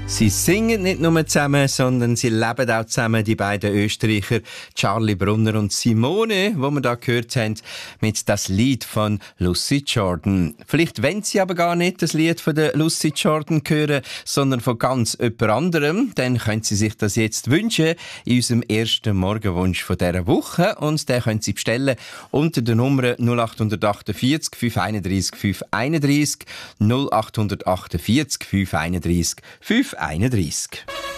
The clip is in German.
Sie singen nicht nur zusammen, sondern sie leben auch zusammen, die beiden Österreicher, Charlie Brunner und Simone, wo wir da gehört haben, mit das Lied von Lucy Jordan. Vielleicht wollen Sie aber gar nicht das Lied von der Lucy Jordan hören, sondern von ganz jemand anderem. Dann können Sie sich das jetzt wünschen in unserem ersten Morgenwunsch von dieser Woche. Und den können Sie bestellen unter der Nummer 0848 531 531 0848 531 531.